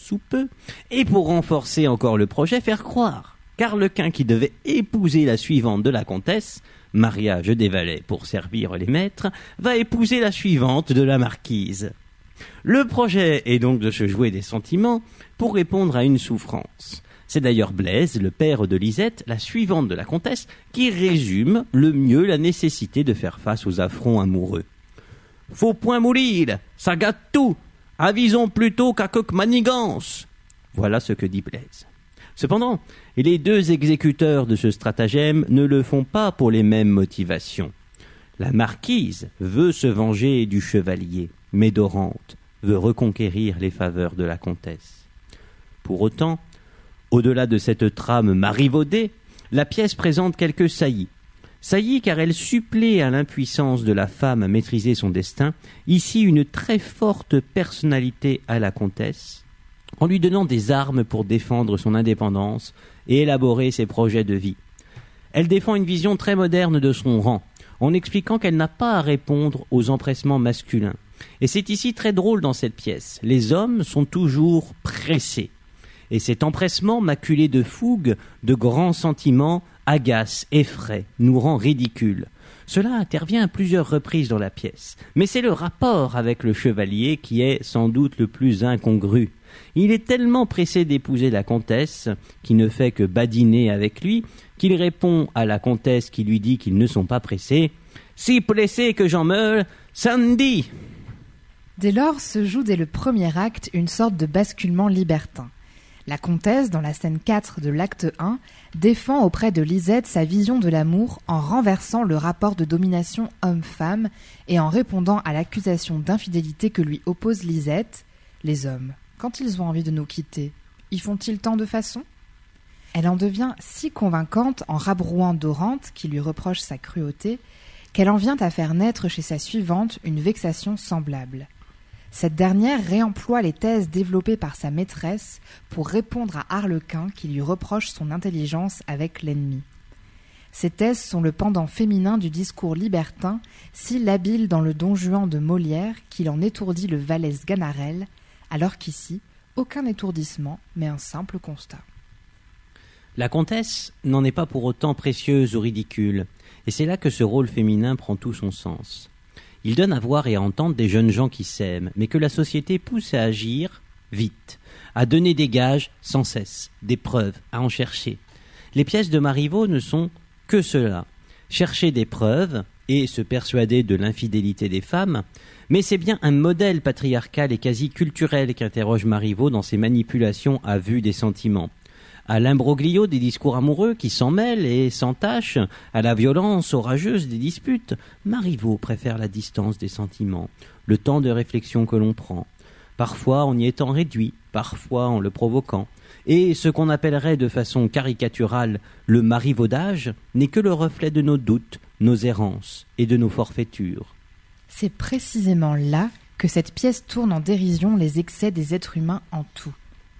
sous peu, et pour renforcer encore le projet, faire croire qu'Arlequin, qui devait épouser la suivante de la comtesse, mariage des valets pour servir les maîtres, va épouser la suivante de la marquise. Le projet est donc de se jouer des sentiments pour répondre à une souffrance. C'est d'ailleurs Blaise, le père de Lisette, la suivante de la comtesse, qui résume le mieux la nécessité de faire face aux affronts amoureux. « Faut point mourir, ça gâte tout, avisons plutôt qu'à coque manigance !» Voilà ce que dit Blaise. Cependant, les deux exécuteurs de ce stratagème ne le font pas pour les mêmes motivations. La marquise veut se venger du chevalier, mais Dorante veut reconquérir les faveurs de la comtesse. Pour autant, au-delà de cette trame marivaudée, la pièce présente quelques saillies. Saillies car elle supplée à l'impuissance de la femme à maîtriser son destin, ici une très forte personnalité à la comtesse, en lui donnant des armes pour défendre son indépendance et élaborer ses projets de vie. Elle défend une vision très moderne de son rang, en expliquant qu'elle n'a pas à répondre aux empressements masculins. Et c'est ici très drôle dans cette pièce. Les hommes sont toujours pressés. Et cet empressement maculé de fougue, de grands sentiments, agace, effraie, nous rend ridicules. Cela intervient à plusieurs reprises dans la pièce. Mais c'est le rapport avec le chevalier qui est sans doute le plus incongru. Il est tellement pressé d'épouser la comtesse, qui ne fait que badiner avec lui, qu'il répond à la comtesse qui lui dit qu'ils ne sont pas pressés. « Si pressé que j'en meure, ça me dit !» Dès lors se joue dès le premier acte une sorte de basculement libertin. La comtesse, dans la scène 4 de l'acte 1, défend auprès de Lisette sa vision de l'amour en renversant le rapport de domination homme-femme et en répondant à l'accusation d'infidélité que lui oppose Lisette. Les hommes, quand ils ont envie de nous quitter, y font-ils tant de façons ? Elle en devient si convaincante en rabrouant Dorante, qui lui reproche sa cruauté, qu'elle en vient à faire naître chez sa suivante une vexation semblable. Cette dernière réemploie les thèses développées par sa maîtresse pour répondre à Arlequin qui lui reproche son intelligence avec l'ennemi. Ces thèses sont le pendant féminin du discours libertin, si labile dans le Don Juan de Molière qu'il en étourdit le valet Sganarelle, alors qu'ici, aucun étourdissement, mais un simple constat. La comtesse n'en est pas pour autant précieuse ou ridicule, et c'est là que ce rôle féminin prend tout son sens. Il donne à voir et à entendre des jeunes gens qui s'aiment, mais que la société pousse à agir vite, à donner des gages sans cesse, des preuves, à en chercher. Les pièces de Marivaux ne sont que cela, chercher des preuves et se persuader de l'infidélité des femmes, mais c'est bien un modèle patriarcal et quasi culturel qu'interroge Marivaux dans ses manipulations à vue des sentiments. À l'imbroglio des discours amoureux qui s'en mêlent et s'entachent, à la violence orageuse des disputes, Marivaux préfère la distance des sentiments, le temps de réflexion que l'on prend, parfois en y étant réduit, parfois en le provoquant. Et ce qu'on appellerait de façon caricaturale le marivaudage n'est que le reflet de nos doutes, nos errances et de nos forfaitures. C'est précisément là que cette pièce tourne en dérision les excès des êtres humains en tout.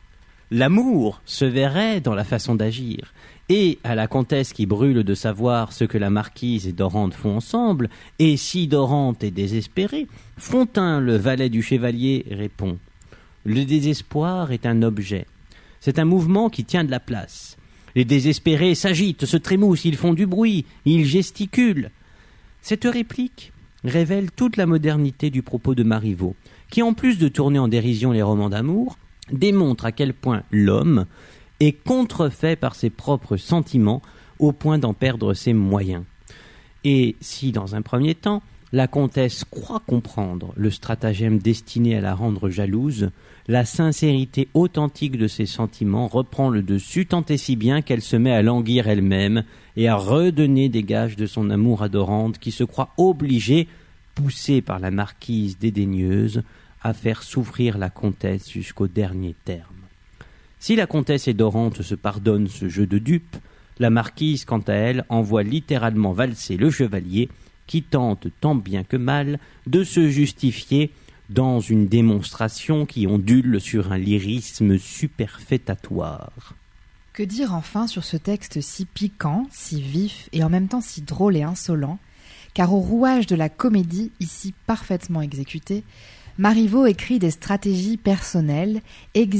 L'amour se verrait dans la façon d'agir, et à la comtesse qui brûle de savoir ce que la marquise et Dorante font ensemble, et si Dorante est désespérée, Frontin, le valet du chevalier, répond « Le désespoir est un objet. C'est un mouvement qui tient de la place. Les désespérés s'agitent, se trémoussent, ils font du bruit, ils gesticulent. » Cette réplique révèle toute la modernité du propos de Marivaux, qui en plus de tourner en dérision les romans d'amour, démontre à quel point l'homme est contrefait par ses propres sentiments au point d'en perdre ses moyens. Et si, dans un premier temps, la comtesse croit comprendre le stratagème destiné à la rendre jalouse, la sincérité authentique de ses sentiments reprend le dessus tant et si bien qu'elle se met à languir elle-même et à redonner des gages de son amour à Dorante qui se croit obligée, poussée par la marquise dédaigneuse, à faire souffrir la comtesse jusqu'au dernier terme. Si la comtesse et Dorante se pardonnent ce jeu de dupes, la marquise, quant à elle, envoie littéralement valser le chevalier, qui tente tant bien que mal de se justifier dans une démonstration qui ondule sur un lyrisme superfétatoire. Que dire enfin sur ce texte si piquant, si vif et en même temps si drôle et insolent, car au rouage de la comédie, ici parfaitement exécutée, Marivaux écrit des stratégies personnelles,